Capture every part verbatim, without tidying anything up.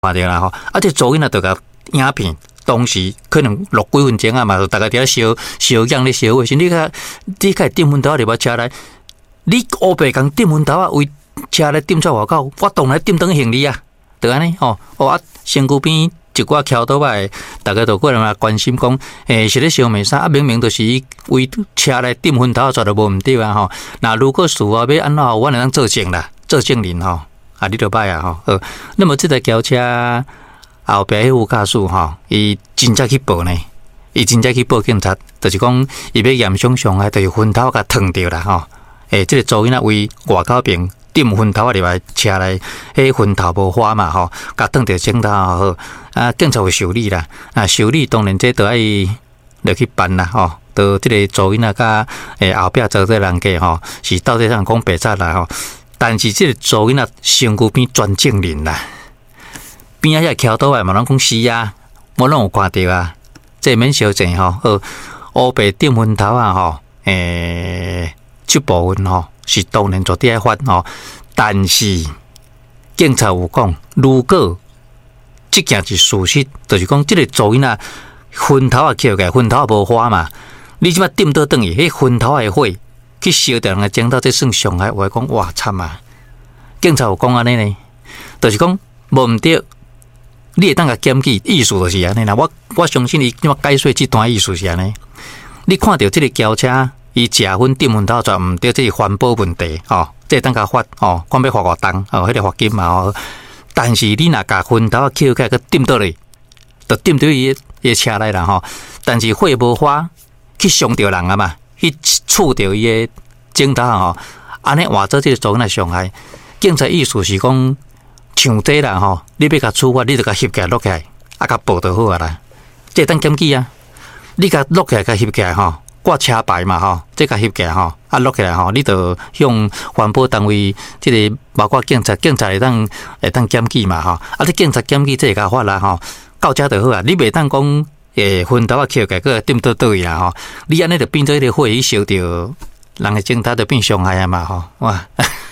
看到啦吼，啊，这噪音啊，就甲影片当时可能六几分钟啊嘛，大家伫遐烧烧养咧烧卫生，你看你看点烟头入把车来，你乌白讲点烟头啊，为车来点出外口，我当然点灯行李啊，就安尼吼，哦啊，身躯边一寡桥倒摆，大家都过来关心讲，诶、欸，是咧烧咩啥？啊，明明就是为车来点烟头，绝对无毋对啊吼。那如果事后要安怎，我能做证啦，做证人吼，啊，你就歹啊吼。呃，那么这台轿车后壁迄副驾驶吼，伊真正去报呢，伊真正去报警察，就是讲伊要严重伤害，就是烟头甲烫着啦吼。诶、欸，这个噪音啊，为外口边。点烟头啊！入来车内，迄烟头无花嘛吼，甲烫着镜头好，啊，警察会受理啦。啊，受理当然这都爱落去办啦吼。都这个噪音啊，甲诶后壁做这人家吼，是到底上讲白贼啦吼。但是这个噪音啊，身躯边专证人啦，边仔遐桥倒来嘛，拢讲是啊，我拢有看到啊。这免小钱吼，呃，乌白点烟头啊吼，诶，这部分吼。是当然绝对爱罚吼，但是警察有讲，如果这件是事实，就是讲这个噪音啊，烟头啊翘起来，烟头啊无花嘛，你即摆点倒转去，迄烟头的火去烧掉人个镜头，这算伤害。我讲哇惨啊！警察有讲安尼呢，就是讲无毋对，你会当甲检举，意思就是安尼啦。我我相信伊即摆解说这段意思是安尼，你看到这个轿车。伊食薰点烟头就毋对，这是环保问题哦。这当甲罚哦，看要罚偌重哦，迄个罚金嘛哦。但是你若甲烟头啊捡起来，佮点倒咧，就点到伊个车内啦吼。但是火无花去伤着人啊嘛，去触着伊个镜头吼，安尼换做这个噪音来伤害。警察意思是讲，像这啦吼，你要甲处罚，你就甲翕起来录起来，啊甲报就好啊啦。这当检举啊，你甲录起来，甲翕起来吼。挂车牌嘛吼，这个翕起来吼，啊录起来吼，你就向环保单位，这个包括警察，警察会当会当检举嘛吼，啊你警察检举这个法啦吼，到遮就好啊，你袂当讲诶烟头啊捡起来个点倒倒去啦吼，你安尼就变做迄个火去烧着人个镜头，就变伤害啊嘛吼，哇，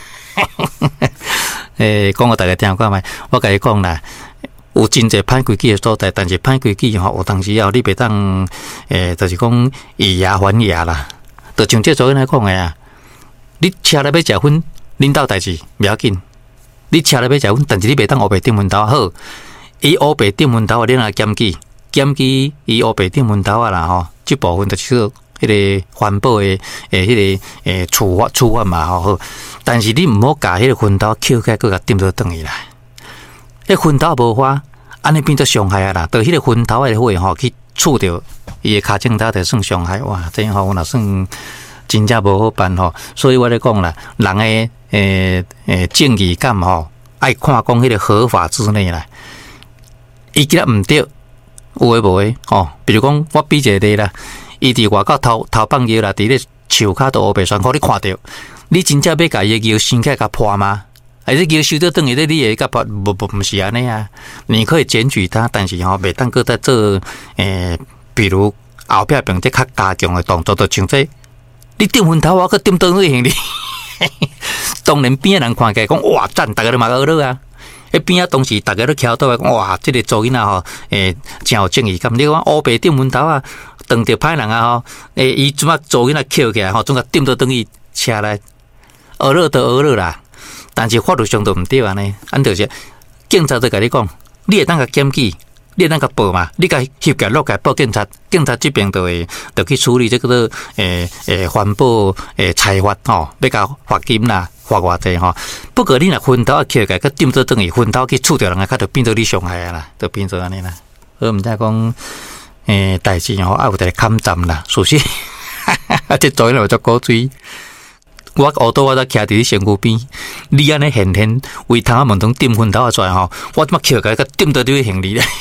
诶讲互大家听看觅，我甲你讲啦。有真侪歹规矩的所在，但是歹规矩吼，有当时哦，你袂当诶，就是讲以牙还牙啦。就像这昨天来讲的啊，你车内要食薰，恁兜代志不要紧。你车内要食薰，但是你袂当乌白点烟头好。伊乌白点烟头啊，你若检举，检举伊乌白点烟头啊啦吼，这部分就是迄个环保的诶，迄个诶处罚处罚嘛吼好。但是你毋好甲迄个烟头捡起来，佮甲点倒转去啦。迄烟头无花。安尼变做伤害啊啦，到迄个烟头的火吼去触着伊的骹镜头，就算伤害哇！这样吼，我若算真正无好办吼。所以我咧讲啦，人的诶诶正义感吼，爱看讲迄个合法之内啦。伊既然毋对，有诶无诶吼，比如讲我比一个例啦，伊伫外口偷偷放药啦，伫咧树骹都乌白栓，互你看着，你真正要甲伊个药生起来甲破吗？还是叫收到等于咧，你会甲不不不不是安尼啊？你可以检举他，但是吼袂当搁在做诶，比如后壁边这较加强的动作，就像这你点烟头，我搁点灯去行李。当然边人看起来讲哇赞，大家都嘛学了啊。迄边啊当时大家都翘倒来讲哇，这个噪音啊吼，诶真有正义感。你讲乌白点烟头啊，当着歹人啊吼，诶伊怎啊噪音啊翘起来吼，总甲点到等于车内，学了就学了啦。但是法律上都毋对安尼，安就是警察就甲你讲，你会当甲检举，你会当甲报嘛，你甲翕起来录起来报警察，警察这边就会就去处理这个做诶诶环保诶裁罚吼，要甲罚金啦，罚偌济吼。不过你若烟头啊起来，佮点做等于烟头去触着人啊，佮就变做你伤害啊啦，就变做安尼啦。我毋知讲诶代志吼，啊有一个坎站啦，首先啊这噪音有足古锥。我乌倒我则徛伫你身躯边，你安尼现现为头仔门中点烟头啊出来吼，我即马捡起来，佮点到你行李咧，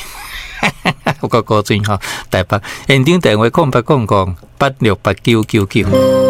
有够古锥吼！台北现场电话空八空空八六八九九九。